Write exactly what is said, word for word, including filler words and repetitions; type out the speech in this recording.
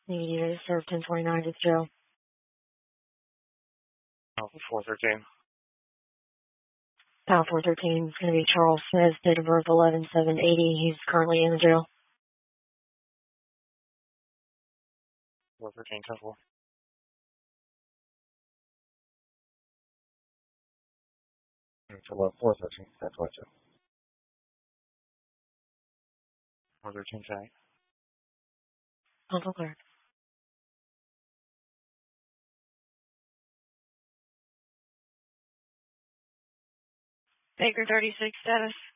Need you to serve ten twenty-nine to the jail. Alpha four thirteen. Alpha four thirteen is going to be Charles Smith, date of birth eleven seven eighty. He's currently in the jail. four thirteen, ten four. Hello, four thirteen, ten twenty-two. four thirteen, ten eight. Uncle Clark. Baker thirty-six status.